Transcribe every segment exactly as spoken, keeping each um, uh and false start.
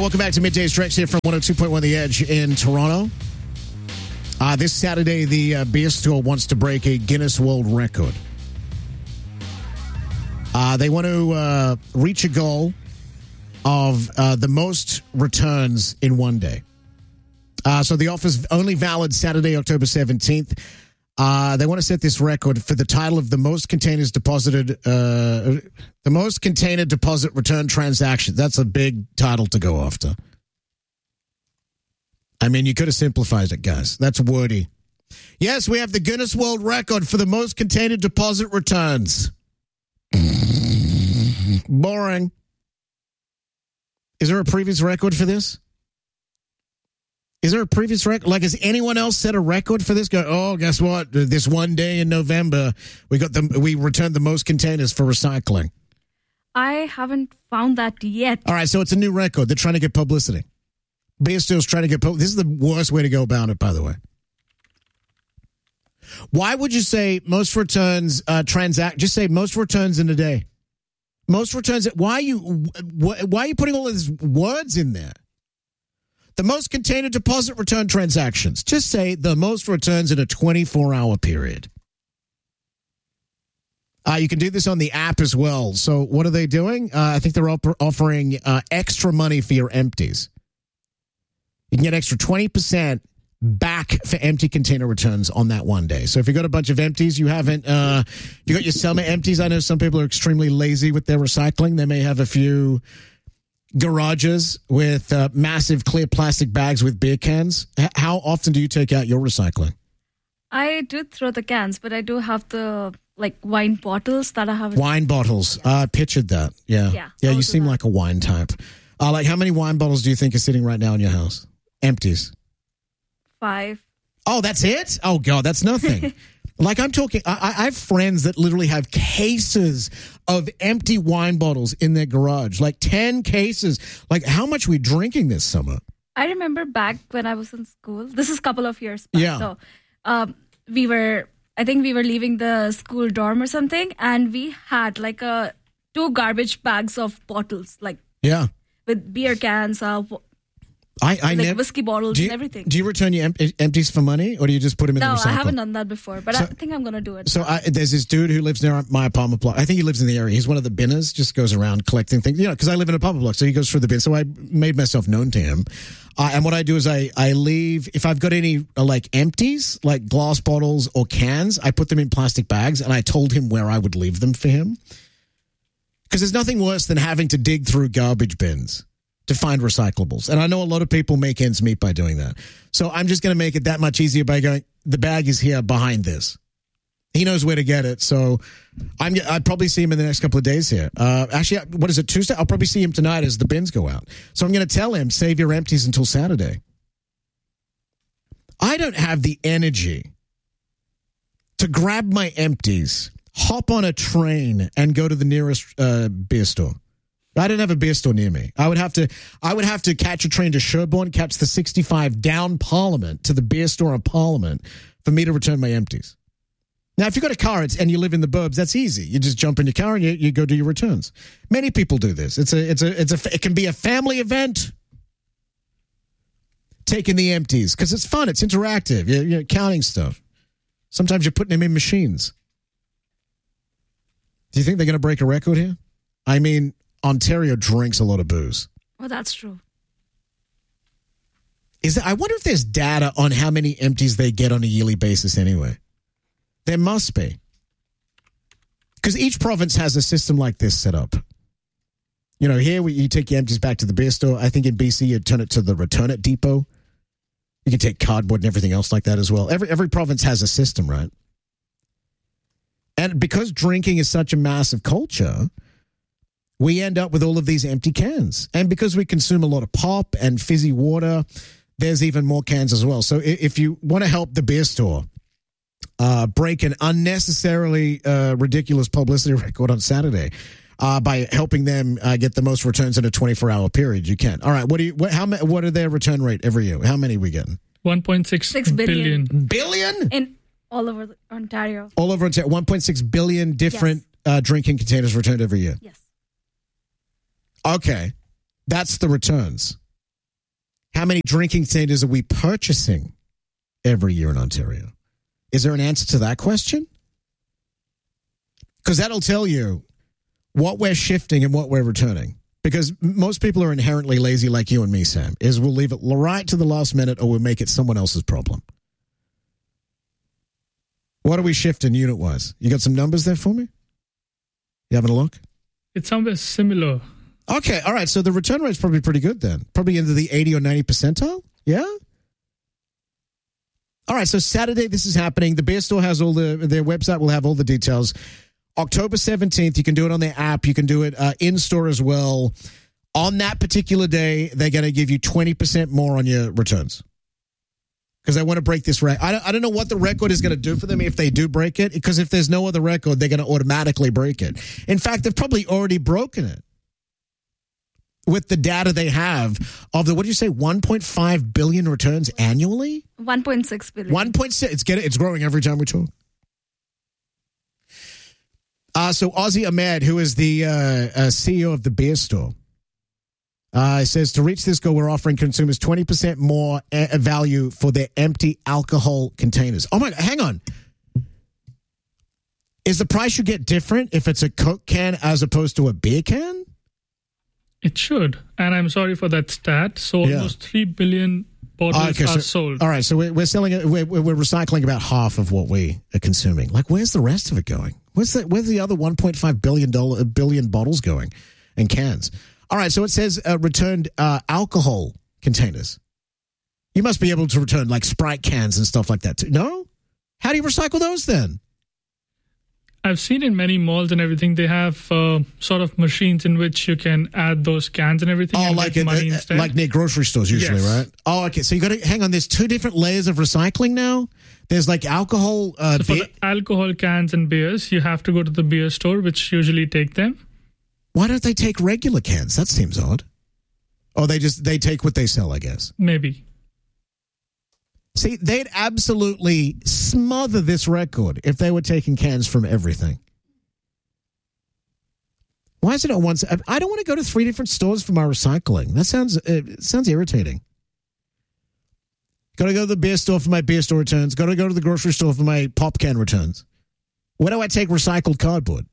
welcome back to Midday Stretch here from one oh two point one The Edge in Toronto. Uh, this Saturday, the uh, beer store wants to break a Guinness World Record. Uh, they want to uh, reach a goal of uh, the most returns in one day. Uh, so the offer's only valid Saturday, October seventeenth. Uh, they want to set this record for the title of the most containers deposited, uh, the most container deposit return transaction. That's a big title to go after. I mean, you could have simplified it, guys. That's wordy. Yes, we have the Guinness World Record for the most container deposit returns. Boring. Is there a previous record for this? Is there a previous record? Like, has anyone else set a record for this? Go, oh, guess what? This one day in November, we got the we returned the most containers for recycling. I haven't found that yet. All right, so it's a new record. They're trying to get publicity. Beer Steel's trying to get publicity. This is the worst way to go about it, by the way. Why would you say most returns uh, transact? Just say most returns in a day. Most returns. Why are you? Why are you putting all of these words in there? The most container deposit return transactions. Just say the most returns in a twenty-four hour period. Uh, you can do this on the app as well. So what are they doing? Uh, I think they're op- offering uh, extra money for your empties. You can get extra twenty percent back for empty container returns on that one day. So if you got a bunch of empties, you haven't, uh, if you got your summer empties, I know some people are extremely lazy with their recycling. They may have a few garages with uh, massive clear plastic bags with beer cans. H- how often do you take out your recycling? I do throw the cans, but I do have the like wine bottles that I have. Wine bottles. I uh, pictured that. Yeah. Yeah, yeah I'll you do seem that. like a wine type. Uh, like how many wine bottles do you think are sitting right now in your house? Empties. Five. Oh, that's it? Oh, God, that's nothing. Like I'm talking, I, I have friends that literally have cases of empty wine bottles in their garage, like ten cases. Like how much we drinking this summer? I remember back when I was in school. This is a couple of years back. Yeah. So um, we were, I think we were leaving the school dorm or something, and we had like a two garbage bags of bottles, like Yeah. with beer cans, uh, w- I, I like never. whiskey bottles Do you, and everything. do you return your em- empties for money, or do you just put them in No, the recycle? I haven't done that before, but So- I think I'm going to do it. So I, there's this dude who lives near my apartment block. I think he lives in the area. He's one of the binners, just goes around collecting things. You know, because I live in an apartment block, so he goes through the bin. So I made myself known to him. Uh, and what I do is I, I leave, if I've got any uh, like empties, like glass bottles or cans, I put them in plastic bags, and I told him where I would leave them for him. Because there's nothing worse than having to dig through garbage bins to find recyclables. And I know a lot of people make ends meet by doing that. So I'm just going to make it that much easier by going, the bag is here behind this. He knows where to get it. So I'm, I'd probably see him in the next couple of days here. Uh, actually, what is it, Tuesday? I'll probably see him tonight as the bins go out. So I'm going to tell him, save your empties until Saturday. I don't have the energy to grab my empties, hop on a train, and go to the nearest uh, beer store. I don't have a beer store near me. I would have to I would have to catch a train to Sherborne, catch the sixty-five down Parliament to the beer store on Parliament for me to return my empties. Now, if you've got a car it's, and you live in the burbs, that's easy. You just jump in your car and you, you go do your returns. Many people do this. It's a it's a it's a it can be a family event. Taking the empties because it's fun. It's interactive. You're, you're counting stuff. Sometimes you're putting them in machines. Do you think they're going to break a record here? I mean, Ontario drinks a lot of booze. Oh, that's true. Is that, I wonder if there's data on how many empties they get on a yearly basis anyway. There must be. Because each province has a system like this set up. You know, here we, you take your empties back to the beer store. I think in B C you turn it to the Return It Depot. You can take cardboard and everything else like that as well. Every every province has a system, right? And because drinking is such a massive culture, we end up with all of these empty cans. And because we consume a lot of pop and fizzy water, there's even more cans as well. So if you want to help the beer store uh, break an unnecessarily uh, ridiculous publicity record on Saturday uh, by helping them uh, get the most returns in a twenty-four hour period, you can. All right. What do you? What, how? What are their return rate every year? How many are we getting? one point six Six billion. billion. Billion? In all over Ontario. All over Ontario. one point six billion different Yes. uh, drinking containers returned every year. Yes. Okay. That's the returns. How many drinking containers are we purchasing every year in Ontario? Is there an answer to that question? Because that'll tell you what we're shifting and what we're returning. Because most people are inherently lazy like you and me, Sam, is we'll leave it right to the last minute or we'll make it someone else's problem. What are we shifting unit-wise? You got some numbers there for me? You having a look? It's somewhere similar. Okay, all right. So the return rate's probably pretty good then. Probably into the eighty or ninety percentile? Yeah? All right, so Saturday this is happening. The Beer Store has all the, their website will have all the details. October seventeenth, you can do it on their app. You can do it uh, in-store as well. On that particular day, they're going to give you twenty percent more on your returns. Because they want to break this record. I don't, I don't know what the record is going to do for them if they do break it. Because if there's no other record, they're going to automatically break it. In fact, they've probably already broken it. With the data they have of the, what did you say, one point five billion returns annually? one point six billion. one point six. It's, getting, it's growing every time we talk. Uh, so Ozzy Ahmed, who is the uh, uh, C E O of the Beer Store, uh, says to reach this goal, we're offering consumers twenty percent more a- value for their empty alcohol containers. Oh my God, hang on. Is the price you get different if it's a Coke can as opposed to a beer can? It should. And I'm sorry for that stat. So Yeah. almost three billion bottles Oh, okay, are so- sold. All right, so we're, we're selling it. We're, we're recycling about half of what we are consuming. Like, where's the rest of it going? Where's the where's the other one point five billion dollar billion bottles going, and cans? All right, so it says uh, returned uh, alcohol containers. You must be able to return like Sprite cans and stuff like that too. No, how do you recycle those then? I've seen in many malls and everything, they have uh, sort of machines in which you can add those cans and everything. Oh, and like get in, money uh, instead. like near grocery stores usually, Yes. right? Oh, okay. So you got to hang on. There's two different layers of recycling now. There's like alcohol. Uh, So for beer- the alcohol cans and beers, you have to go to the beer store, which usually take them. Why don't they take regular cans? That seems odd. Oh, they just they take what they sell, I guess. Maybe. See, they'd absolutely smother this record if they were taking cans from everything. Why is it at once? I don't want to go to three different stores for my recycling. That sounds uh, it sounds irritating. Got to go to the beer store for my beer store returns. Got to go to the grocery store for my pop can returns. Where do I take recycled cardboard?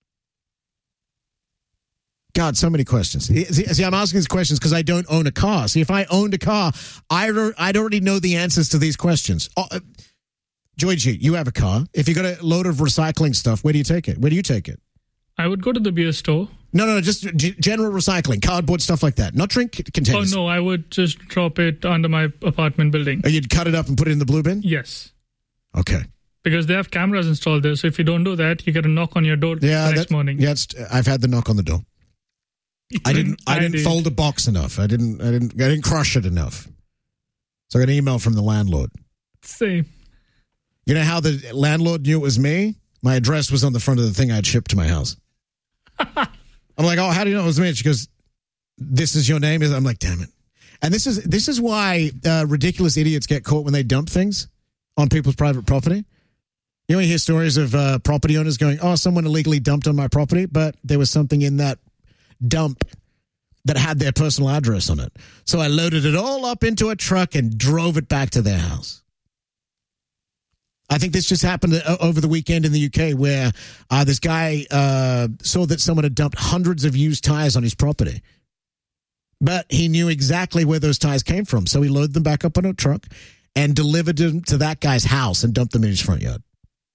God, so many questions. See, see I'm asking these questions because I don't own a car. See, if I owned a car, I'd, I'd already know the answers to these questions. Oh, uh, Joy G, you have a car. If you got a load of recycling stuff, where do you take it? Where do you take it? I would go to the beer store. No, no, no, just g- general recycling, cardboard, stuff like that. Not drink Oh, containers. no, I would just drop it under my apartment building. Oh, you'd cut it up and put it in the blue bin? Yes. Okay. Because they have cameras installed there. So if you don't do that, you get a knock on your door Yeah, the next that, morning. yeah, it's, I've had the knock on the door. I didn't. I didn't did. fold the box enough. I didn't. I didn't. I didn't crush it enough. So I got an email from the landlord. Same. You know how the landlord knew it was me? My address was on the front of the thing I'd shipped to my house. I'm like, oh, how do you know it was me? She goes, "This is your name." I'm like, damn it. And this is this is why uh, ridiculous idiots get caught when they dump things on people's private property. You know, you hear stories of uh, property owners going, "Oh, someone illegally dumped on my property," but there was something in that dump that had their personal address on it. So I loaded it all up into a truck and drove it back to their house. I think this just happened over the weekend in the U K where uh, this guy uh, saw that someone had dumped hundreds of used tires on his property. But he knew exactly where those tires came from. So he loaded them back up on a truck and delivered them to that guy's house and dumped them in his front yard.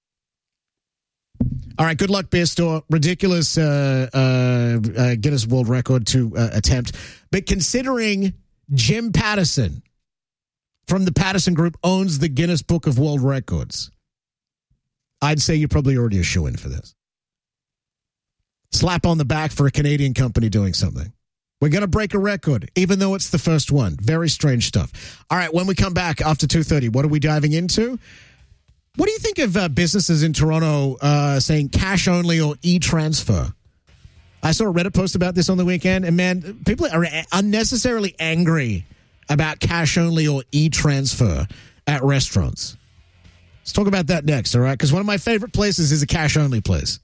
All right, good luck, Beer Store. Ridiculous uh, uh, uh, Guinness World Record to uh, attempt. But considering Jim Patterson from the Patterson Group owns the Guinness Book of World Records, I'd say you're probably already a shoo-in for this. Slap on the back for a Canadian company doing something. We're going to break a record, even though it's the first one. Very strange stuff. All right, when we come back after two thirty, what are we diving into? What do you think of uh, businesses in Toronto uh, saying cash only or e-transfer? I saw a Reddit post about this on the weekend, and man, people are unnecessarily angry about cash only or e-transfer at restaurants. Let's talk about that next, all right? Because one of my favorite places is a cash only place.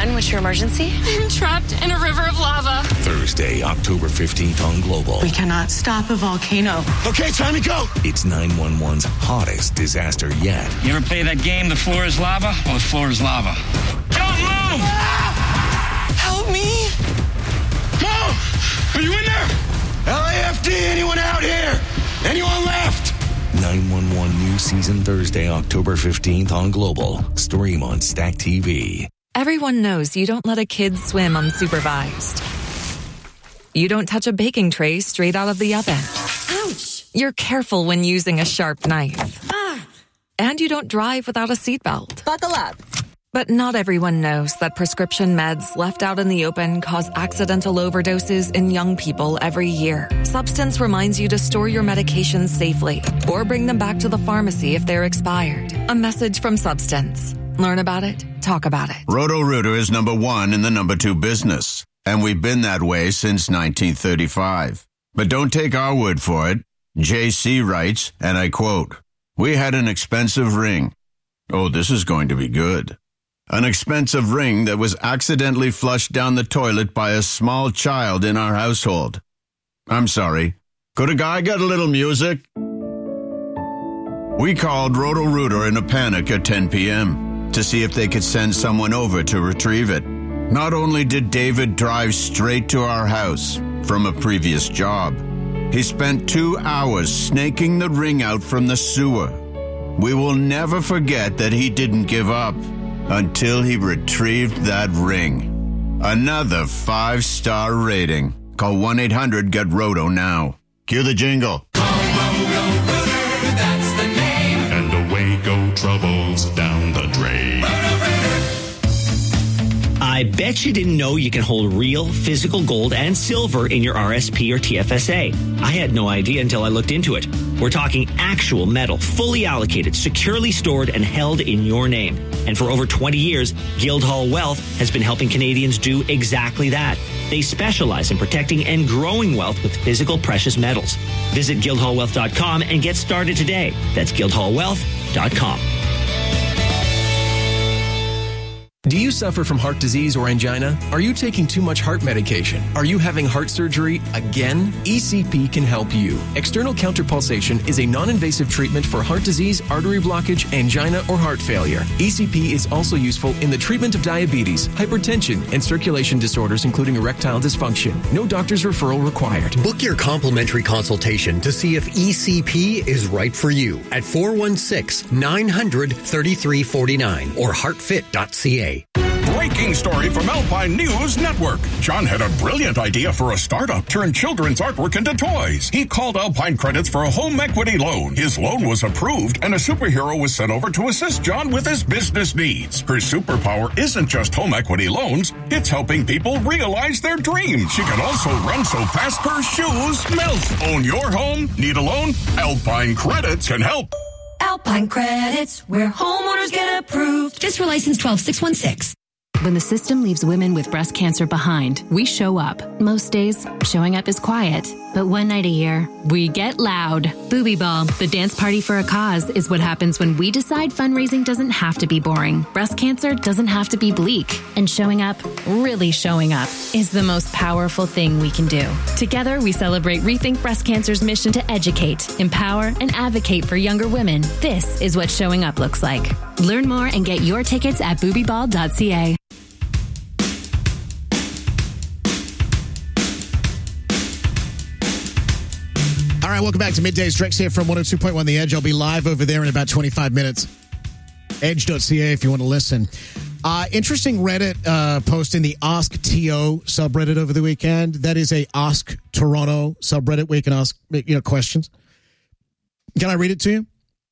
one, what's your emergency? I'm trapped in a river of lava. Thursday, October fifteenth on Global. We cannot stop a volcano. Okay, time to go. It's nine one one's hottest disaster yet. You ever play that game, The Floor is Lava? Well, the floor is lava. Don't move! Ah! Help me! Mom! Are you in there? L A F D, anyone out here? Anyone left? nine one one new season Thursday, October fifteenth on Global. Stream on Stack T V. Everyone knows you don't let a kid swim unsupervised. You don't touch a baking tray straight out of the oven. Ouch! You're careful when using a sharp knife. Ah! And you don't drive without a seatbelt. Buckle up. But not everyone knows that prescription meds left out in the open cause accidental overdoses in young people every year. Substance reminds you to store your medications safely or bring them back to the pharmacy if they're expired. A message from Substance. Learn about it, talk about it. Roto-Rooter is number one in the number two business, and we've been that way since nineteen thirty-five. But don't take our word for it. J C writes, and I quote, "We had an expensive ring. Oh, this is going to be good. An expensive ring that was accidentally flushed down the toilet by a small child in our household. I'm sorry. Could a guy get a little music?" We called Roto-Rooter in a panic at ten p.m. to see if they could send someone over to retrieve it. Not only did David drive straight to our house from a previous job, he spent two hours snaking the ring out from the sewer. We will never forget that he didn't give up until he retrieved that ring. Another five-star rating. Call one eight hundred get roto now. Cue the jingle. Roto-Rooter, that's the name. And away go troubles down the drain. I bet you didn't know you can hold real physical gold and silver in your R S P or T F S A. I had no idea until I looked into it. We're talking actual metal, fully allocated, securely stored, and held in your name. And for over twenty years, Guildhall Wealth has been helping Canadians do exactly that. They specialize in protecting and growing wealth with physical precious metals. Visit guildhall wealth dot com and get started today. That's guildhall wealth dot com. Do you suffer from heart disease or angina? Are you taking too much heart medication? Are you having heart surgery again? E C P can help you. External counterpulsation is a non-invasive treatment for heart disease, artery blockage, angina, or heart failure. E C P is also useful in the treatment of diabetes, hypertension, and circulation disorders, including erectile dysfunction. No doctor's referral required. Book your complimentary consultation to see if E C P is right for you at four one six, nine hundred, thirty-three forty-nine or heartfit dot c a. Breaking story from Alpine News Network. John had a brilliant idea for a startup, turn children's artwork into toys. He called Alpine Credits for a home equity loan. His loan was approved, and a superhero was sent over to assist John with his business needs. Her superpower isn't just home equity loans, it's helping people realize their dreams. She can also run so fast her shoes melt. Own your home? Need a loan? Alpine Credits can help. Alpine Credits, where homeowners get approved. Just for license twelve six one six. When the system leaves women with breast cancer behind, we show up. Most days, showing up is quiet. But one night a year, we get loud. Booby Ball, the dance party for a cause, is what happens when we decide fundraising doesn't have to be boring. Breast cancer doesn't have to be bleak. And showing up, really showing up, is the most powerful thing we can do. Together, we celebrate Rethink Breast Cancer's mission to educate, empower, and advocate for younger women. This is what showing up looks like. Learn more and get your tickets at booby ball dot c a. All right, welcome back to Middays. Drex here from one oh two point one The Edge. I'll be live over there in about twenty-five minutes. edge dot c a if you want to listen. Uh, interesting Reddit uh, post in the Ask T O subreddit over the weekend. That is a Ask Toronto subreddit where you can ask you know questions. Can I read it to you?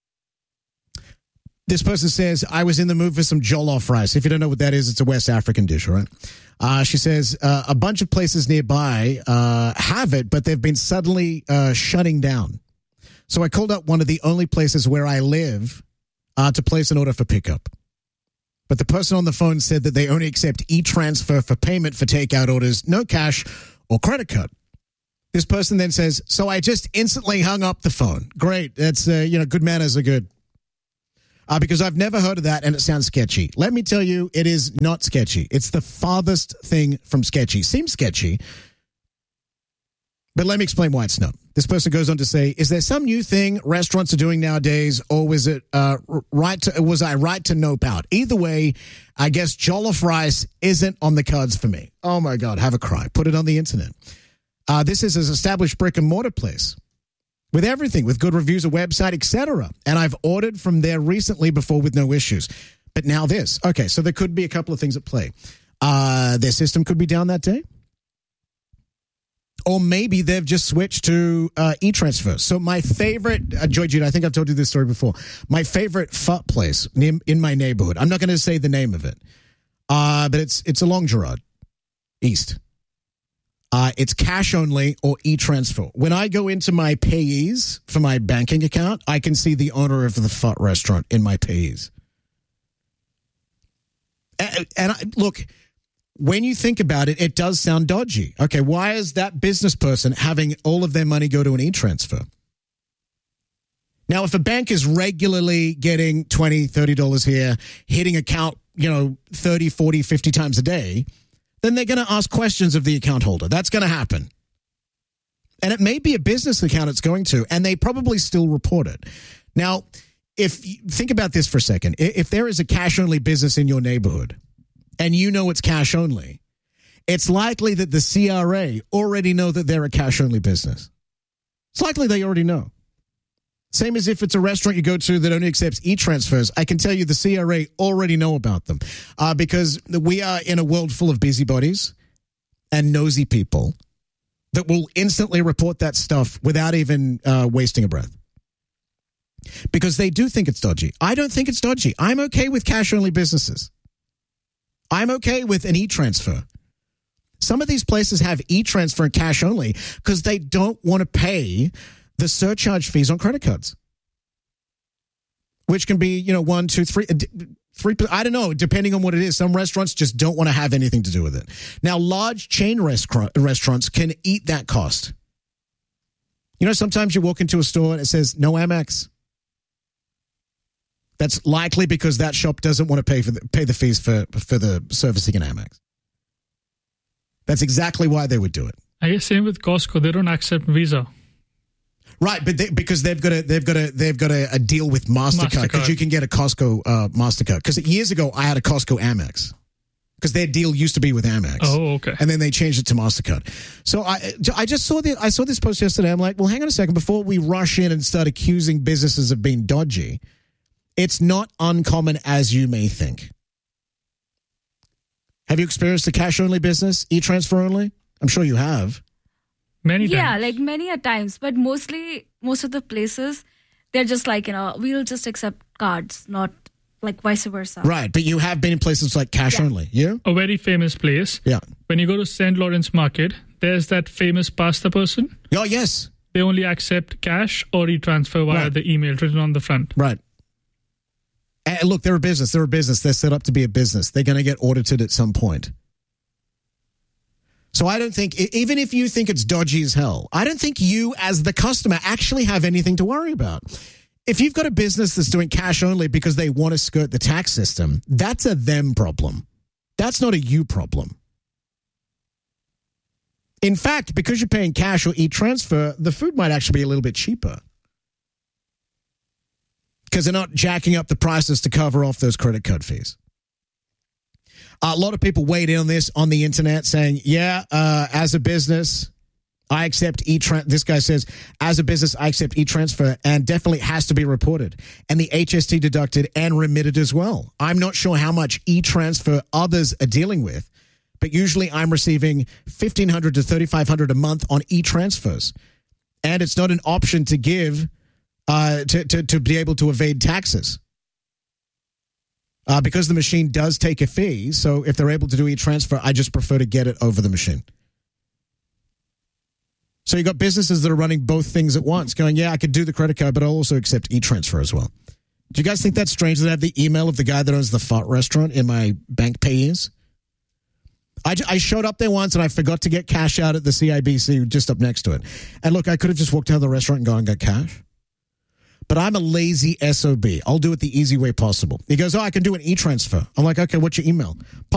This person says, I was in the mood for some jollof rice. If you don't know what that is, it's a West African dish, all right? Uh, she says, uh, a bunch of places nearby uh, have it, but they've been suddenly uh, shutting down. So I called up one of the only places where I live uh, to place an order for pickup. But the person on the phone said that they only accept e-transfer for payment for takeout orders, no cash or credit card. This person then says, so I just instantly hung up the phone. Great. That's, uh, you know, good manners are good. Uh, because I've never heard of that and it sounds sketchy. Let me tell you, it is not sketchy. It's the farthest thing from sketchy. Seems sketchy, but let me explain why it's not. This person goes on to say, is there some new thing restaurants are doing nowadays, or was it uh, right to, was I right to nope out? Either way, I guess jollof rice isn't on the cards for me. Oh, my God, have a cry. Put it on the internet. Uh, this is an established brick and mortar place with everything, with good reviews, a website, et cetera. And I've ordered from there recently before with no issues. But now this. Okay, so there could be a couple of things at play. Uh, their system could be down that day. Or maybe they've just switched to uh, e-transfer. So my favorite, uh, Joy Jude, I think I've told you this story before. My favorite pho place in, in my neighborhood. I'm not going to say the name of it, uh, but it's it's along Gerrard East. Uh, it's cash only or e-transfer. When I go into my payees for my banking account, I can see the owner of the pho restaurant in my payees. And, and I, look. When you think about it, it does sound dodgy. Okay, why is that business person having all of their money go to an e-transfer? Now, if a bank is regularly getting twenty dollars, thirty dollars here, hitting account, you know, thirty, forty, fifty times a day, then they're going to ask questions of the account holder. That's going to happen. And it may be a business account it's going to, and they probably still report it. Now, if think about this for a second. If there is a cash-only business in your neighborhood, and you know it's cash only, it's likely that the C R A already know that they're a cash only business. It's likely they already know. Same as if it's a restaurant you go to that only accepts e-transfers. I can tell you the C R A already know about them uh, because we are in a world full of busybodies and nosy people that will instantly report that stuff without even uh, wasting a breath. Because they do think it's dodgy. I don't think it's dodgy. I'm okay with cash only businesses. I'm okay with an e-transfer. Some of these places have e-transfer and cash only because they don't want to pay the surcharge fees on credit cards, which can be, you know, one, two, three, three. I don't know, depending on what it is. Some restaurants just don't want to have anything to do with it. Now, large chain restaurant, restaurants can eat that cost. You know, sometimes you walk into a store and it says no Amex. That's likely because that shop doesn't want to pay for the, pay the fees for, for the servicing in Amex. That's exactly why they would do it. I guess same with Costco. They don't accept Visa. Right, but they, because they've got a they've got a they've got a, a deal with MasterCard because you can get a Costco uh, MasterCard. Because years ago I had a Costco Amex because their deal used to be with Amex. Oh, okay. And then they changed it to MasterCard. So I I just saw the I saw this post yesterday. I'm like, well, hang on a second. Before we rush in and start accusing businesses of being dodgy, it's not uncommon as you may think. Have you experienced a cash-only business, e-transfer only? I'm sure you have. Many times. Yeah, like many a times. But mostly, most of the places, they're just like, you know, we'll just accept cards, not like vice versa. Right, but you have been in places like cash yeah. only. You? A very famous place. Yeah. When you go to Saint Lawrence Market, there's that famous pasta person. Oh, yes. They only accept cash or e-transfer via right. the email written on the front. Right. And look, they're a business. They're a business. They're set up to be a business. They're going to get audited at some point. So I don't think, even if you think it's dodgy as hell, I don't think you as the customer actually have anything to worry about. If you've got a business that's doing cash only because they want to skirt the tax system, that's a them problem. That's not a you problem. In fact, because you're paying cash or e-transfer, the food might actually be a little bit cheaper. Because they're not jacking up the prices to cover off those credit card fees. Uh, a lot of people weighed in on this on the internet saying, yeah, uh, as a business, I accept e-transfer. This guy says, as a business, I accept e-transfer and definitely has to be reported. And the H S T deducted and remitted as well. I'm not sure how much e-transfer others are dealing with, but usually I'm receiving fifteen hundred dollars to thirty-five hundred dollars a month on e-transfers. And it's not an option to give Uh, to, to, to be able to evade taxes. Uh, because the machine does take a fee, so if they're able to do e-transfer, I just prefer to get it over the machine. So you got businesses that are running both things at once, going, yeah, I could do the credit card, but I'll also accept e-transfer as well. Do you guys think that's strange that I have the email of the guy that owns the Pho restaurant in my bank payees? I, I showed up there once and I forgot to get cash out at the C I B C just up next to it. And look, I could have just walked out of the restaurant and gone and got cash. but I'm a lazy S O B. I'll do it the easy way possible. He goes, oh, I can do an e-transfer. I'm like, okay, what's your email?